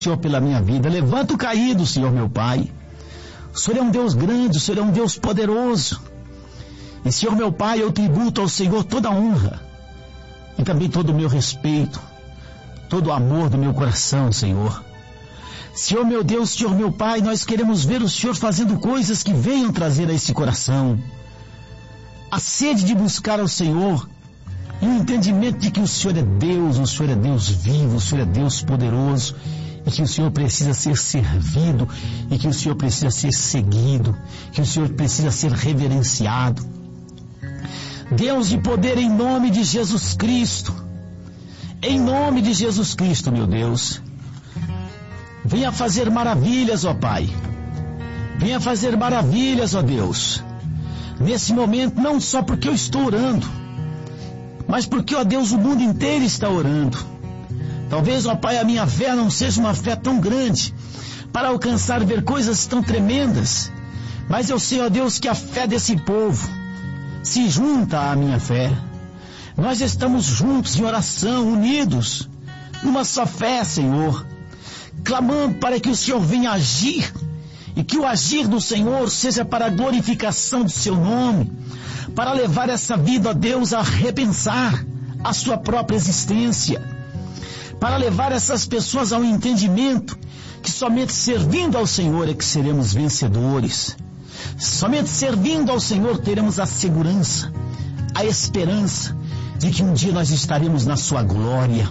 Senhor, pela minha vida. Levanta o caído, Senhor, meu Pai. O Senhor é um Deus grande, o Senhor é um Deus poderoso. E, Senhor, meu Pai, eu tributo ao Senhor toda a honra e também todo o meu respeito, todo o amor do meu coração, Senhor. Senhor, meu Deus, Senhor, meu Pai, nós queremos ver o Senhor fazendo coisas que venham trazer a esse coração a sede de buscar ao Senhor e o entendimento de que o Senhor é Deus vivo, o Senhor é Deus poderoso, e que o Senhor precisa ser servido, e que o Senhor precisa ser seguido, que o Senhor precisa ser reverenciado. Deus de poder, em nome de Jesus Cristo, em nome de Jesus Cristo, meu Deus, venha fazer maravilhas, ó Pai, venha fazer maravilhas, ó Deus, nesse momento, não só porque eu estou orando, mas porque, ó Deus, o mundo inteiro está orando. Talvez, ó Pai, a minha fé não seja uma fé tão grande para alcançar ver coisas tão tremendas, mas eu sei, ó Deus, que a fé desse povo se junta à minha fé. Nós estamos juntos em oração, unidos, numa só fé, Senhor, clamando para que o Senhor venha agir, e que o agir do Senhor seja para a glorificação do seu nome, para levar essa vida, ó Deus, a repensar a sua própria existência, para levar essas pessoas ao entendimento que somente servindo ao Senhor é que seremos vencedores. Somente servindo ao Senhor teremos a segurança, a esperança de que um dia nós estaremos na sua glória.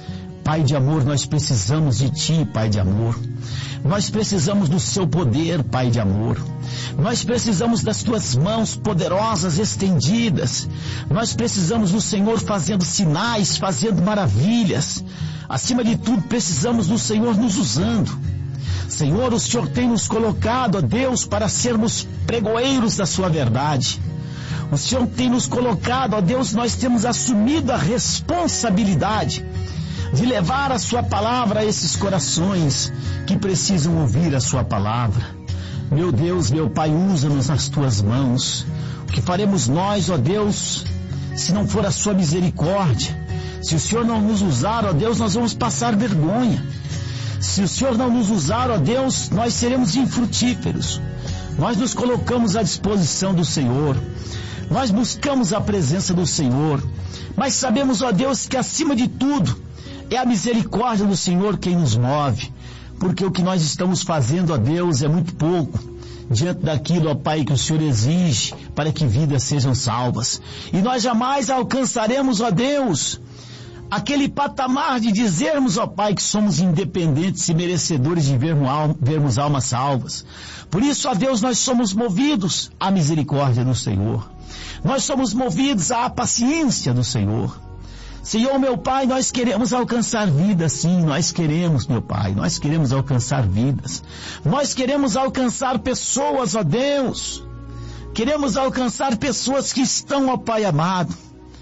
Pai de amor, nós precisamos de Ti, Pai de amor. Nós precisamos do Seu poder, Pai de amor. Nós precisamos das Tuas mãos poderosas estendidas. Nós precisamos do Senhor fazendo sinais, fazendo maravilhas. Acima de tudo, precisamos do Senhor nos usando. Senhor, o Senhor tem nos colocado, ó Deus, para sermos pregoeiros da Sua verdade. O Senhor tem nos colocado, ó Deus, nós temos assumido a responsabilidade de levar a Sua palavra a esses corações que precisam ouvir a Sua palavra. Meu Deus, meu Pai, usa-nos nas Tuas mãos. O que faremos nós, ó Deus, se não for a Sua misericórdia? Se o Senhor não nos usar, ó Deus, nós vamos passar vergonha. Se o Senhor não nos usar, ó Deus, nós seremos infrutíferos. Nós nos colocamos à disposição do Senhor. Nós buscamos a presença do Senhor. Mas sabemos, ó Deus, que acima de tudo é a misericórdia do Senhor quem nos move. Porque o que nós estamos fazendo, ó Deus, é muito pouco diante daquilo, ó Pai, que o Senhor exige para que vidas sejam salvas. E nós jamais alcançaremos, ó Deus, aquele patamar de dizermos, ó Pai, que somos independentes e merecedores de vermos almas salvas. Por isso, ó Deus, nós somos movidos à misericórdia do Senhor. Nós somos movidos à paciência do Senhor. Senhor, meu Pai, nós queremos alcançar vidas, sim, nós queremos, meu Pai, nós queremos alcançar vidas. Nós queremos alcançar pessoas, ó Deus. Queremos alcançar pessoas que estão, ó Pai amado,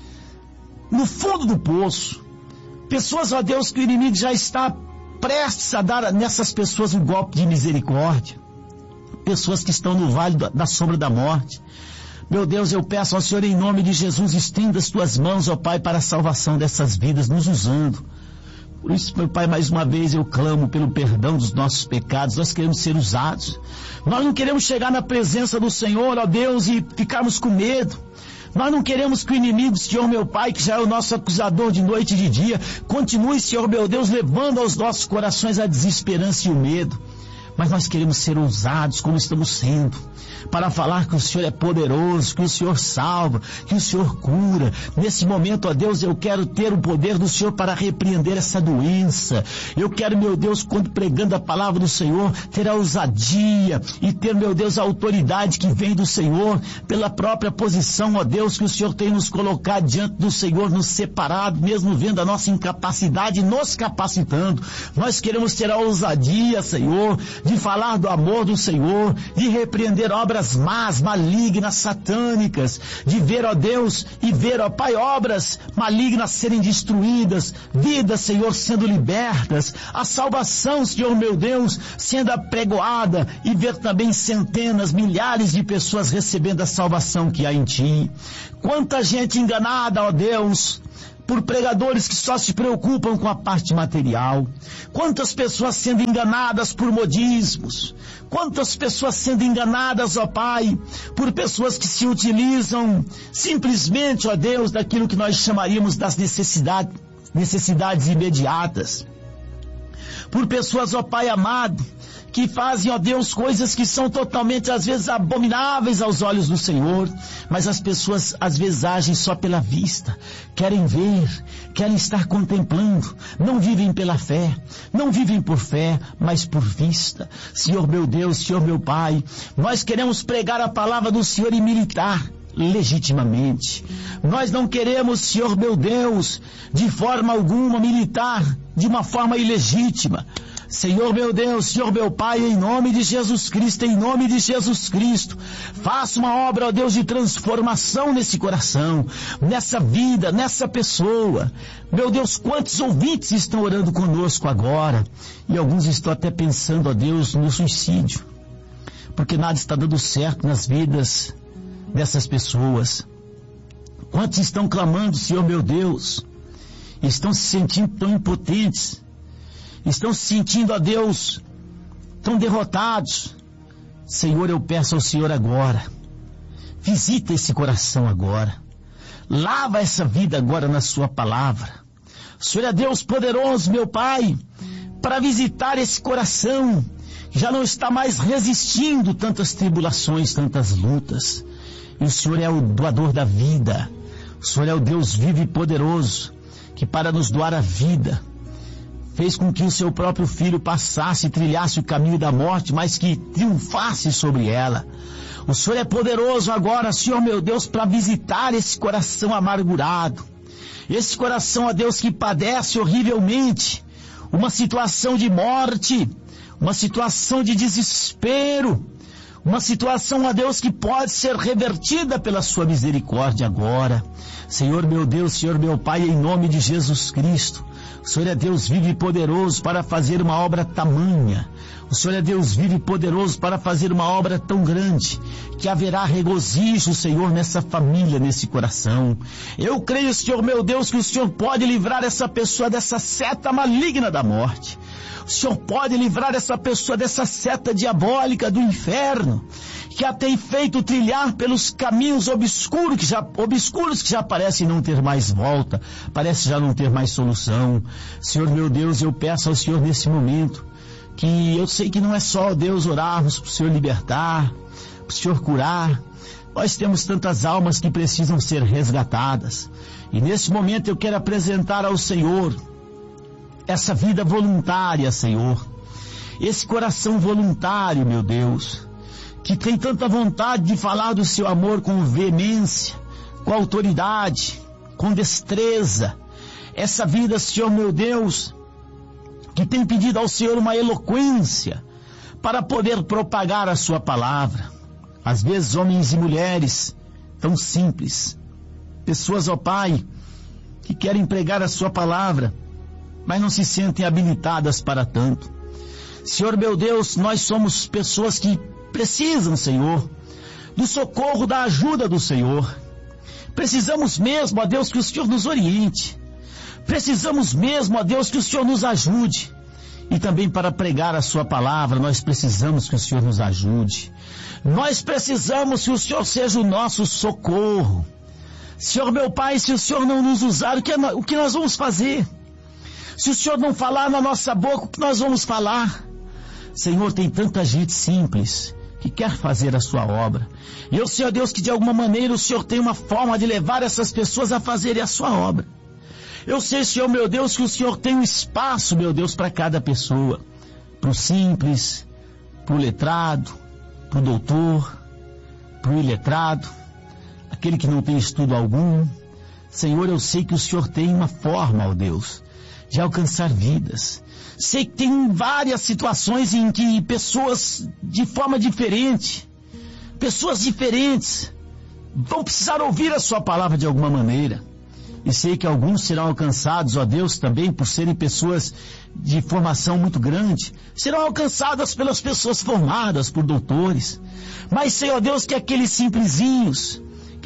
no fundo do poço. Pessoas, ó Deus, que o inimigo já está prestes a dar nessas pessoas um golpe de misericórdia. Pessoas que estão no vale da sombra da morte. Meu Deus, eu peço ao Senhor, em nome de Jesus, estenda as Tuas mãos, ó Pai, para a salvação dessas vidas, nos usando. Por isso, meu Pai, mais uma vez eu clamo pelo perdão dos nossos pecados. Nós queremos ser usados. Nós não queremos chegar na presença do Senhor, ó Deus, e ficarmos com medo. Nós não queremos que o inimigo, Senhor meu Pai, que já é o nosso acusador de noite e de dia, continue, Senhor meu Deus, levando aos nossos corações a desesperança e o medo. Mas nós queremos ser ousados como estamos sendo, para falar que o Senhor é poderoso, que o Senhor salva, que o Senhor cura. Nesse momento, ó Deus, eu quero ter o poder do Senhor para repreender essa doença. Eu quero, meu Deus, quando pregando a palavra do Senhor, ter a ousadia e ter, meu Deus, a autoridade que vem do Senhor, pela própria posição, ó Deus, que o Senhor tem nos colocado diante do Senhor, nos separado, mesmo vendo a nossa incapacidade, nos capacitando. Nós queremos ter a ousadia, Senhor, de falar do amor do Senhor, de repreender obras más, malignas, satânicas, de ver, ó Deus, e ver, ó Pai, obras malignas serem destruídas, vidas, Senhor, sendo libertas, a salvação, Senhor meu Deus, sendo apregoada, e ver também centenas, milhares de pessoas recebendo a salvação que há em Ti. Quanta gente enganada, ó Deus, por pregadores que só se preocupam com a parte material. Quantas pessoas sendo enganadas por modismos. Quantas pessoas sendo enganadas, ó Pai, por pessoas que se utilizam simplesmente, ó Deus, daquilo que nós chamaríamos das necessidades imediatas. Por pessoas, ó Pai amado, que fazem, ó Deus, coisas que são totalmente, às vezes, abomináveis aos olhos do Senhor, mas as pessoas, às vezes, agem só pela vista, querem ver, querem estar contemplando, não vivem pela fé, não vivem por fé, mas por vista. Senhor meu Deus, Senhor meu Pai, nós queremos pregar a palavra do Senhor e militar legitimamente. Nós não queremos, Senhor meu Deus, de forma alguma militar, de uma forma ilegítima. Senhor meu Deus, Senhor meu Pai, em nome de Jesus Cristo, faça uma obra, ó Deus, de transformação nesse coração, nessa vida, nessa pessoa. Meu Deus, quantos ouvintes estão orando conosco agora, e alguns estão até pensando, ó Deus, no suicídio, porque nada está dando certo nas vidas dessas pessoas. Quantos estão clamando, Senhor meu Deus, estão se sentindo tão impotentes, estão se sentindo, ó Deus, tão derrotados. Senhor, eu peço ao Senhor agora, visita esse coração agora, lava essa vida agora na sua palavra. O Senhor é Deus poderoso, meu Pai, para visitar esse coração, que já não está mais resistindo tantas tribulações, tantas lutas. E o Senhor é o doador da vida, o Senhor é o Deus vivo e poderoso, que para nos doar a vida, fez com que o seu próprio Filho passasse e trilhasse o caminho da morte, mas que triunfasse sobre ela. O Senhor é poderoso agora, Senhor meu Deus, para visitar esse coração amargurado, esse coração, ó Deus, que padece horrivelmente uma situação de morte, uma situação de desespero, uma situação, ó Deus, que pode ser revertida pela sua misericórdia agora. Senhor meu Deus, Senhor meu Pai, em nome de Jesus Cristo, o Senhor é Deus vivo e poderoso para fazer uma obra tamanha. O Senhor é Deus vivo e poderoso para fazer uma obra tão grande, que haverá regozijo, Senhor, nessa família, nesse coração. Eu creio, Senhor meu Deus, que o Senhor pode livrar essa pessoa dessa seta maligna da morte. O Senhor pode livrar essa pessoa dessa seta diabólica do inferno, que a tem feito trilhar pelos caminhos obscuros que já parecem não ter mais volta, parece já não ter mais solução. Senhor meu Deus, eu peço ao Senhor nesse momento, que eu sei que não é só, Deus, orarmos para o Senhor libertar, para o Senhor curar. Nós temos tantas almas que precisam ser resgatadas. E nesse momento eu quero apresentar ao Senhor essa vida voluntária, Senhor. Esse coração voluntário, meu Deus, que tem tanta vontade de falar do seu amor com veemência, com autoridade, com destreza. Essa vida, Senhor meu Deus, que tem pedido ao Senhor uma eloquência para poder propagar a sua palavra. Às vezes homens e mulheres tão simples, pessoas, ó Pai, que querem pregar a sua palavra, mas não se sentem habilitadas para tanto. Senhor meu Deus, nós somos pessoas que precisam, Senhor, do socorro, da ajuda do Senhor. Precisamos mesmo, ó Deus, que o Senhor nos oriente. Precisamos mesmo, ó Deus, que o Senhor nos ajude. E também para pregar a sua palavra, nós precisamos que o Senhor nos ajude. Nós precisamos que o Senhor seja o nosso socorro. Senhor meu Pai, se o Senhor não nos usar, o que nós vamos fazer? Se o Senhor não falar na nossa boca, o que nós vamos falar? Senhor, tem tanta gente simples que quer fazer a sua obra. E eu sei, ó Deus, que de alguma maneira o Senhor tem uma forma de levar essas pessoas a fazerem a sua obra. Eu sei, Senhor meu Deus, que o Senhor tem um espaço, meu Deus, para cada pessoa. Para o simples, para o letrado, para o doutor, para o iletrado, aquele que não tem estudo algum. Senhor, eu sei que o Senhor tem uma forma, ó Deus, de alcançar vidas. Sei que tem várias situações em que pessoas de forma diferente, pessoas diferentes, vão precisar ouvir a sua palavra de alguma maneira. E sei que alguns serão alcançados, ó Deus, também por serem pessoas de formação muito grande, serão alcançadas pelas pessoas formadas, por doutores. Mas sei, ó Deus, que aqueles simplesinhos,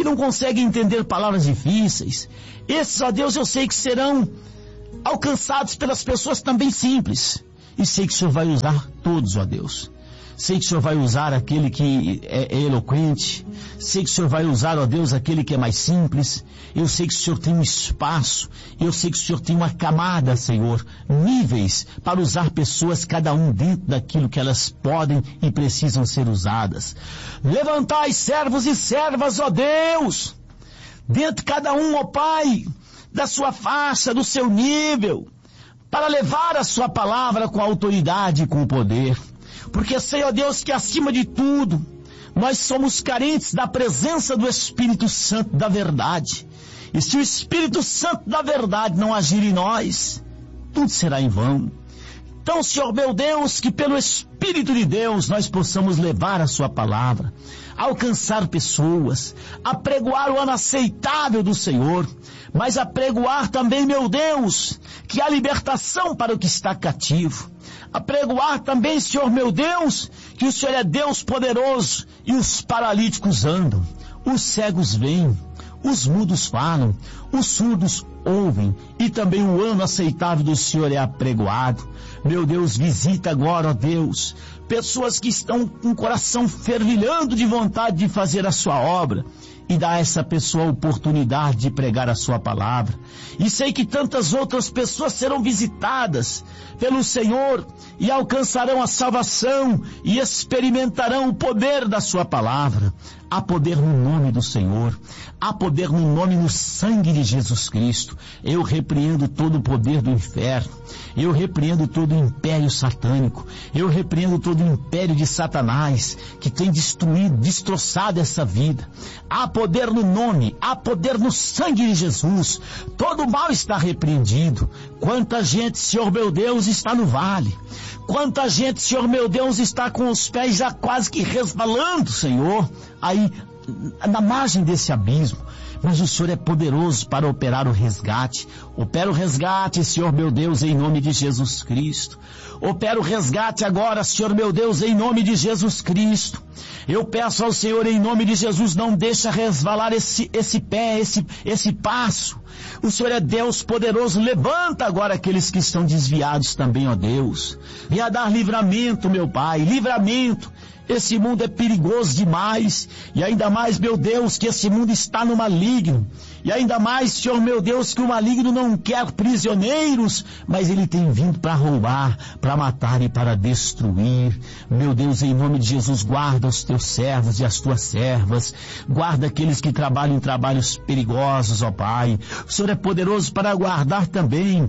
que não conseguem entender palavras difíceis. Esses, ó Deus, eu sei que serão alcançados pelas pessoas também simples. E sei que o Senhor vai usar todos, ó Deus. Sei que o Senhor vai usar aquele que é eloquente. Sei que o Senhor vai usar, ó Deus, aquele que é mais simples. Eu sei que o Senhor tem um espaço. Eu sei que o Senhor tem uma camada, Senhor, níveis para usar pessoas, cada um dentro daquilo que elas podem e precisam ser usadas. Levantai servos e servas, ó Deus, dentro cada um, ó Pai, da sua faixa, do seu nível, para levar a sua palavra com autoridade e com poder. Porque sei, ó Deus, que acima de tudo, nós somos carentes da presença do Espírito Santo da verdade. E se o Espírito Santo da verdade não agir em nós, tudo será em vão. Então, Senhor meu Deus, que pelo Espírito de Deus nós possamos levar a sua palavra, alcançar pessoas, apregoar o ano aceitável do Senhor, mas apregoar também, meu Deus, que há libertação para o que está cativo. Apregoar também, Senhor meu Deus, que o Senhor é Deus poderoso e os paralíticos andam, os cegos veem, os mudos falam, os surdos ouvem e também o ano aceitável do Senhor é apregoado. Meu Deus, visita agora, ó Deus, pessoas que estão com o coração fervilhando de vontade de fazer a sua obra e dá a essa pessoa a oportunidade de pregar a sua palavra. E sei que tantas outras pessoas serão visitadas pelo Senhor e alcançarão a salvação e experimentarão o poder da sua palavra. Há poder no nome do Senhor, há poder no nome e no sangue de Jesus Cristo. Eu repreendo todo o poder do inferno, eu repreendo todo o império satânico, eu repreendo todo o império de Satanás que tem destruído, destroçado essa vida. Há poder no nome, há poder no sangue de Jesus. Todo o mal está repreendido. Quanta gente, Senhor meu Deus, está no vale. Quanta gente, Senhor meu Deus, está com os pés já quase que resvalando, Senhor, aí na margem desse abismo. Mas o Senhor é poderoso para operar o resgate. Opera o resgate, Senhor meu Deus, em nome de Jesus Cristo. Opera o resgate agora, Senhor meu Deus, em nome de Jesus Cristo. Eu peço ao Senhor, em nome de Jesus, não deixa resvalar esse pé, esse passo. O Senhor é Deus poderoso, levanta agora aqueles que estão desviados também, ó Deus. Venha dar livramento, meu Pai, livramento. Esse mundo é perigoso demais, e ainda mais, meu Deus, que esse mundo está no maligno, e ainda mais, Senhor meu Deus, que o maligno não quer prisioneiros, mas ele tem vindo para roubar, para matar e para destruir. Meu Deus, em nome de Jesus, guarda os teus servos e as tuas servas, guarda aqueles que trabalham em trabalhos perigosos, ó Pai. O Senhor é poderoso para guardar também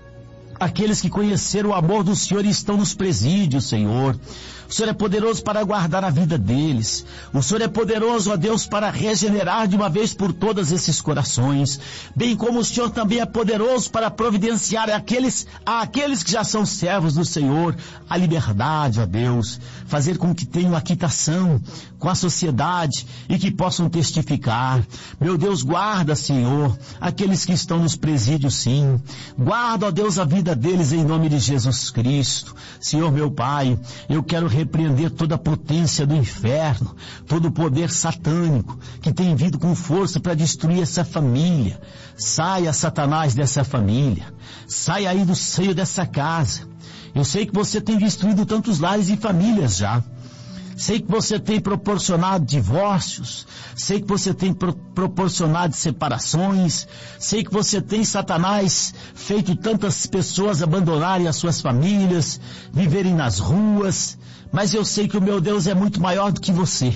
aqueles que conheceram o amor do Senhor e estão nos presídios, Senhor. O Senhor é poderoso para guardar a vida deles. O Senhor é poderoso, ó Deus, para regenerar de uma vez por todas esses corações. Bem como o Senhor também é poderoso para providenciar àqueles que já são servos do Senhor a liberdade, ó Deus. Fazer com que tenham a quitação com a sociedade e que possam testificar. Meu Deus, guarda, Senhor, aqueles que estão nos presídios, sim. Guarda, ó Deus, a vida deles em nome de Jesus Cristo. Senhor, meu Pai, eu quero repreender toda a potência do inferno, todo o poder satânico que tem vindo com força para destruir essa família. Saia, Satanás, dessa família. Saia aí do seio dessa casa. Eu sei que você tem destruído tantos lares e famílias já. Sei que você tem proporcionado divórcios, sei que você tem proporcionado separações, sei que você tem, Satanás, feito tantas pessoas abandonarem as suas famílias, viverem nas ruas, mas eu sei que o meu Deus é muito maior do que você.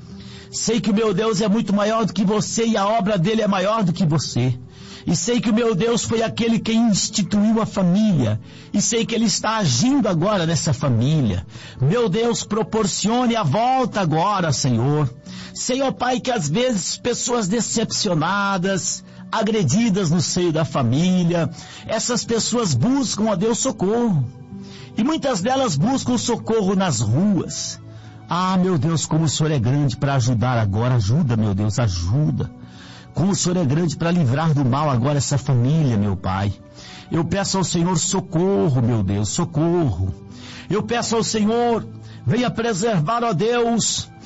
Sei que o meu Deus é muito maior do que você e a obra dele é maior do que você. E sei que o meu Deus foi aquele que instituiu a família. E sei que ele está agindo agora nessa família. Meu Deus, proporcione a volta agora, Senhor. Sei, ó Pai, que às vezes pessoas decepcionadas, agredidas no seio da família, essas pessoas buscam, ó Deus, socorro. E muitas delas buscam socorro nas ruas. Ah, meu Deus, como o Senhor é grande para ajudar agora. Ajuda, meu Deus, ajuda. Como o Senhor é grande para livrar do mal agora essa família, meu Pai. Eu peço ao Senhor socorro, meu Deus, socorro. Eu peço ao Senhor, venha preservar, ó Deus,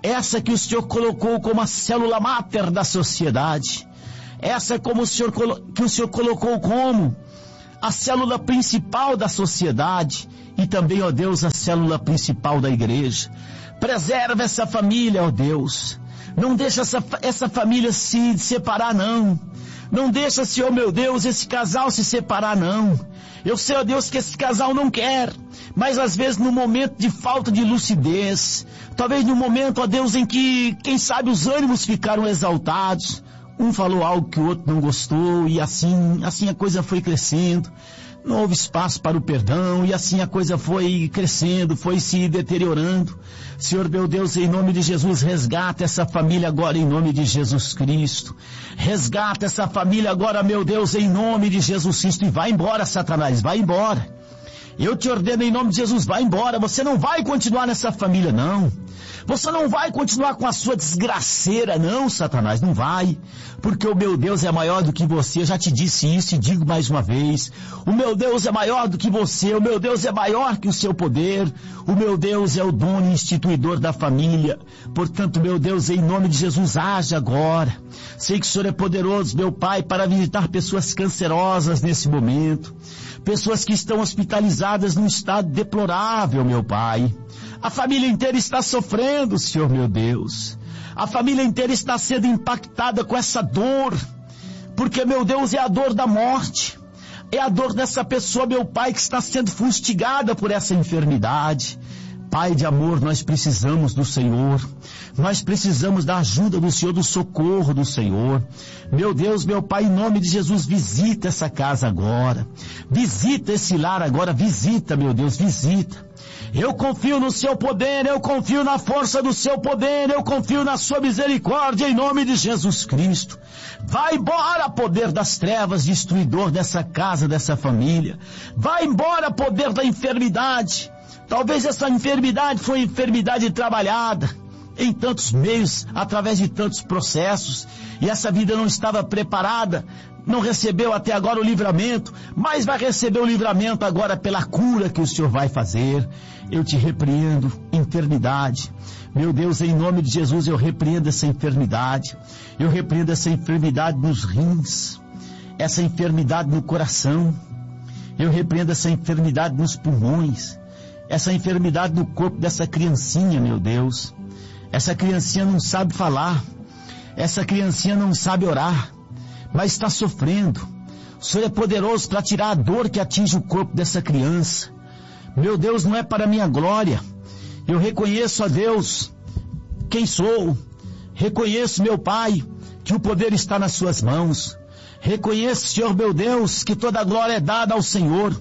essa que o Senhor colocou como a célula máter da sociedade, essa que o Senhor colocou como a célula principal da sociedade e também, ó Deus, a célula principal da igreja. Preserva essa família, ó Deus. Não deixa essa família se separar, não. Não deixa, Senhor meu Deus, esse casal se separar, não. Eu sei, ó Deus, que esse casal não quer, mas às vezes no momento de falta de lucidez, talvez no momento, ó Deus, em que, quem sabe, os ânimos ficaram exaltados, um falou algo que o outro não gostou, e assim a coisa foi crescendo, não houve espaço para o perdão, e assim a coisa foi crescendo, foi se deteriorando. Senhor meu Deus, em nome de Jesus, resgata essa família agora em nome de Jesus Cristo. Resgata essa família agora, meu Deus, em nome de Jesus Cristo. E vai embora, Satanás, vai embora. Eu te ordeno em nome de Jesus, vai embora. Você não vai continuar nessa família, não. Você não vai continuar com a sua desgraceira, não, Satanás, não vai. Porque o meu Deus é maior do que você, eu já te disse isso e digo mais uma vez. O meu Deus é maior do que você, o meu Deus é maior que o seu poder. O meu Deus é o dono e instituidor da família. Portanto, meu Deus, em nome de Jesus, age agora. Sei que o Senhor é poderoso, meu Pai, para visitar pessoas cancerosas nesse momento. Pessoas que estão hospitalizadas num estado deplorável, meu Pai. A família inteira está sofrendo, Senhor meu Deus. A família inteira está sendo impactada com essa dor. Porque, meu Deus, é a dor da morte. É a dor dessa pessoa, meu Pai, que está sendo fustigada por essa enfermidade. Pai de amor, nós precisamos do Senhor. Nós precisamos da ajuda do Senhor, do socorro do Senhor. Meu Deus, meu Pai, em nome de Jesus, visita essa casa agora. Visita esse lar agora, visita, meu Deus, visita. Eu confio no seu poder, eu confio na força do seu poder, eu confio na sua misericórdia em nome de Jesus Cristo. Vai embora, poder das trevas, destruidor dessa casa, dessa família. Vai embora, poder da enfermidade. Talvez essa enfermidade foi enfermidade trabalhada em tantos meios, através de tantos processos, e essa vida não estava preparada, não recebeu até agora o livramento, mas vai receber o livramento agora pela cura que o Senhor vai fazer. Eu te repreendo, enfermidade. Meu Deus, em nome de Jesus, eu repreendo essa enfermidade. Eu repreendo essa enfermidade nos rins, essa enfermidade no coração. Eu repreendo essa enfermidade nos pulmões, essa enfermidade no corpo dessa criancinha, meu Deus. Essa criancinha não sabe falar, essa criancinha não sabe orar, mas está sofrendo. O Senhor é poderoso para tirar a dor que atinge o corpo dessa criança. Meu Deus, não é para minha glória. Eu reconheço, a Deus, quem sou. Reconheço, meu Pai, que o poder está nas suas mãos. Reconheço, Senhor meu Deus, que toda a glória é dada ao Senhor.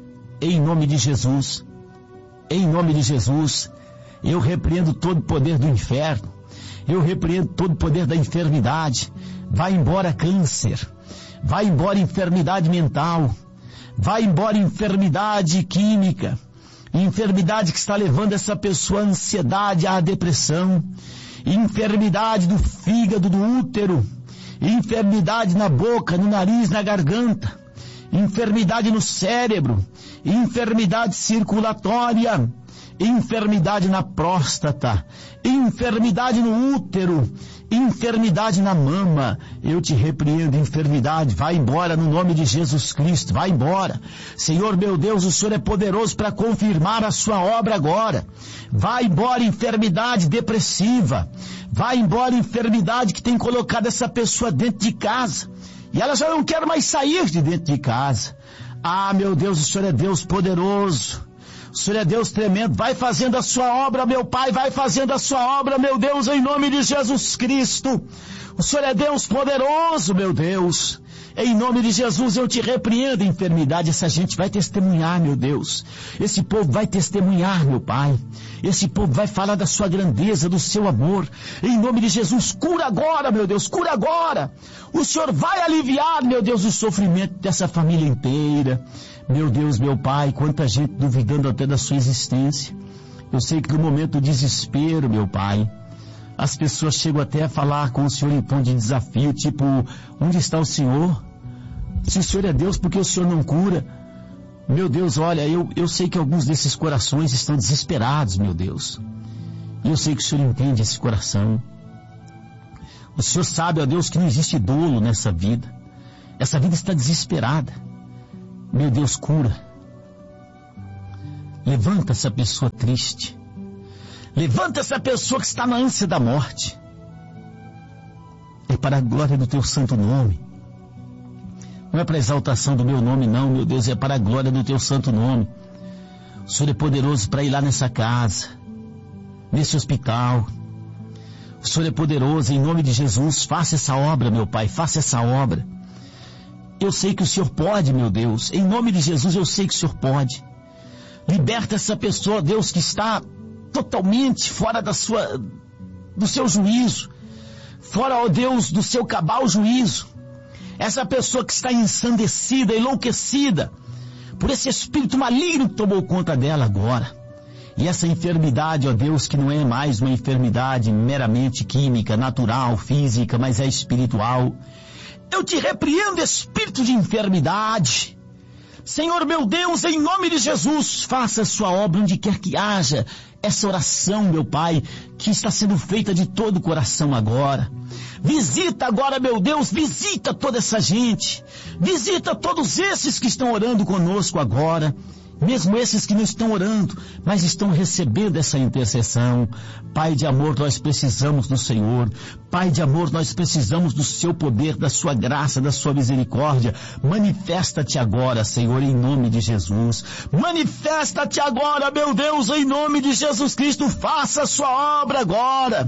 Em nome de Jesus. Em nome de Jesus, eu repreendo todo o poder do inferno. Eu repreendo todo o poder da enfermidade. Vai embora câncer. Vai embora enfermidade mental. Vai embora enfermidade química. Enfermidade que está levando essa pessoa à ansiedade, à depressão. Enfermidade do fígado, do útero. Enfermidade na boca, no nariz, na garganta. Enfermidade no cérebro. Enfermidade circulatória. Enfermidade na próstata, enfermidade no útero, enfermidade na mama. Eu te repreendo, enfermidade, vai embora no nome de Jesus Cristo, vai embora. Senhor meu Deus, o Senhor é poderoso para confirmar a sua obra agora. Vai embora enfermidade depressiva, vai embora enfermidade que tem colocado essa pessoa dentro de casa, e ela já não quer mais sair de dentro de casa. Ah, meu Deus, o Senhor é Deus poderoso. O Senhor é Deus tremendo, vai fazendo a sua obra, meu Pai, vai fazendo a sua obra, meu Deus, em nome de Jesus Cristo. O Senhor é Deus poderoso, meu Deus. Em nome de Jesus eu te repreendo, enfermidade. Essa gente vai testemunhar, meu Deus. Esse povo vai testemunhar, meu Pai. Esse povo vai falar da sua grandeza, do seu amor. Em nome de Jesus, cura agora, meu Deus, cura agora. O Senhor vai aliviar, meu Deus, o sofrimento dessa família inteira. Meu Deus, meu Pai, quanta gente duvidando até da sua existência. Eu sei que no momento do desespero, meu Pai, as pessoas chegam até a falar com o Senhor em tom de desafio, tipo, onde está o Senhor? Se o Senhor é Deus, por que o Senhor não cura? Meu Deus, olha, eu sei que alguns desses corações estão desesperados, meu Deus. E eu sei que o Senhor entende esse coração. O Senhor sabe, ó Deus, que não existe dolo nessa vida. Essa vida está desesperada. Meu Deus, cura. Levanta essa pessoa triste. Levanta essa pessoa que está na ânsia da morte. É para a glória do teu santo nome. Não é para a exaltação do meu nome, não, meu Deus, é para a glória do teu santo nome. O Senhor é poderoso para ir lá nessa casa, nesse hospital. O Senhor é poderoso, em nome de Jesus, faça essa obra, meu Pai, faça essa obra. Eu sei que o Senhor pode, meu Deus, em nome de Jesus eu sei que o Senhor pode. Liberta essa pessoa, Deus, que está totalmente fora do seu juízo, fora, ó Deus, do seu cabal juízo. Essa pessoa que está ensandecida, enlouquecida, por esse espírito maligno que tomou conta dela agora. E essa enfermidade, ó Deus, que não é mais uma enfermidade meramente química, natural, física, mas é espiritual. Eu te repreendo, espírito de enfermidade. Senhor meu Deus, em nome de Jesus, faça a sua obra onde quer que haja essa oração, meu Pai, que está sendo feita de todo o coração agora. Visita agora, meu Deus, visita toda essa gente. Visita todos esses que estão orando conosco agora. Mesmo esses que não estão orando, mas estão recebendo essa intercessão. Pai de amor, nós precisamos do Senhor. Pai de amor, nós precisamos do seu poder, da sua graça, da sua misericórdia. Manifesta-te agora, Senhor, em nome de Jesus. Manifesta-te agora, meu Deus, em nome de Jesus Cristo. Faça a sua obra agora.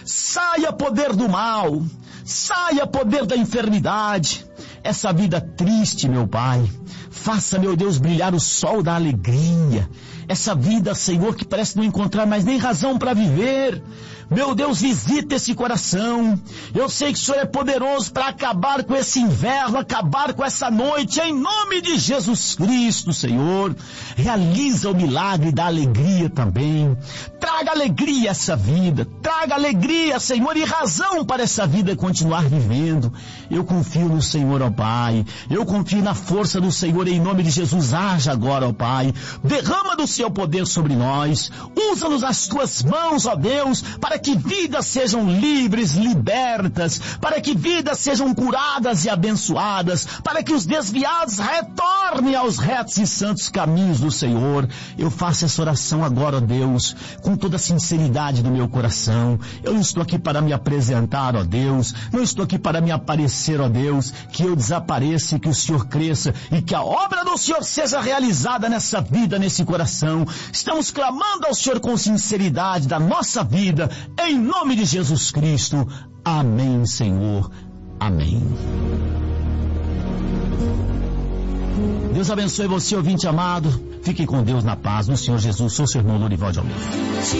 Saia poder do mal. Saia poder da enfermidade. Essa vida triste, meu Pai. Faça, meu Deus, brilhar o sol da alegria. Essa vida, Senhor, que parece não encontrar mais nem razão para viver. Meu Deus, visita esse coração. Eu sei que o Senhor é poderoso para acabar com esse inverno, acabar com essa noite. Em nome de Jesus Cristo, Senhor. Realiza o milagre da alegria também. Traga alegria a essa vida. Traga alegria, Senhor, e razão para essa vida continuar vivendo. Eu confio no Senhor, ó Pai. Eu confio na força do Senhor. Em nome de Jesus, haja agora, ó Pai. Derrama do seu poder sobre nós. Usa-nos as tuas mãos, ó Deus, para que vidas sejam livres, libertas, para que vidas sejam curadas e abençoadas, para que os desviados retornem aos retos e santos caminhos do Senhor. Eu faço essa oração agora, ó Deus, com toda a sinceridade do meu coração. Eu não estou aqui para me apresentar, ó Deus, não estou aqui para me aparecer, ó Deus, que eu desapareça e que o Senhor cresça e que a obra do Senhor seja realizada nessa vida, nesse coração. Estamos clamando ao Senhor com sinceridade da nossa vida, em nome de Jesus Cristo. Amém, Senhor. Amém. Deus abençoe você, ouvinte amado. Fique com Deus na paz, no Senhor Jesus. Sou seu irmão Lorival de Almeida.